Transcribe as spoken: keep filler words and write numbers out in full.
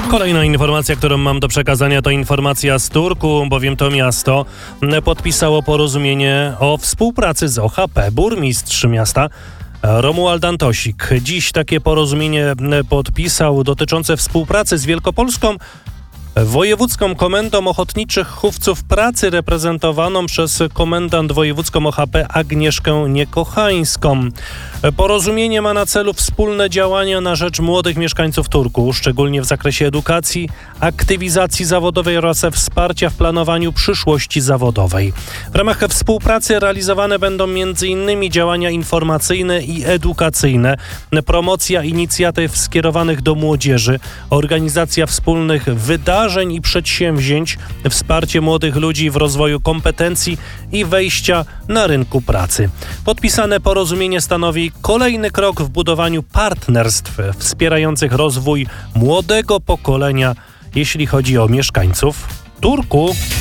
Kolejna informacja, którą mam do przekazania, to informacja z Turku, bowiem to miasto podpisało porozumienie o współpracy z O H P. Burmistrz miasta Romuald Antosik dziś takie porozumienie podpisał dotyczące współpracy z Wielkopolską Wojewódzką Komendą Ochotniczych Chówców Pracy reprezentowaną przez komendant wojewódzką O H P Agnieszkę Niekochańską. Porozumienie ma na celu wspólne działania na rzecz młodych mieszkańców Turku, szczególnie w zakresie edukacji, aktywizacji zawodowej oraz wsparcia w planowaniu przyszłości zawodowej. W ramach współpracy realizowane będą m.in. działania informacyjne i edukacyjne, promocja inicjatyw skierowanych do młodzieży, organizacja wspólnych wydarzeń i przedsięwzięć, wsparcie młodych ludzi w rozwoju kompetencji i wejścia na rynku pracy. Podpisane porozumienie stanowi kolejny krok w budowaniu partnerstw wspierających rozwój młodego pokolenia, jeśli chodzi o mieszkańców Turku.